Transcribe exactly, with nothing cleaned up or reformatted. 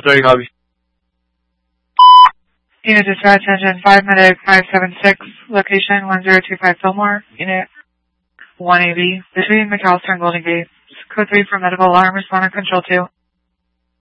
three, copy. Unit dispatch engine five medic five seven six, location one zero two five Fillmore, unit one A B, between McAllister and Golden Gate. Code three for medical alarm, responder control two.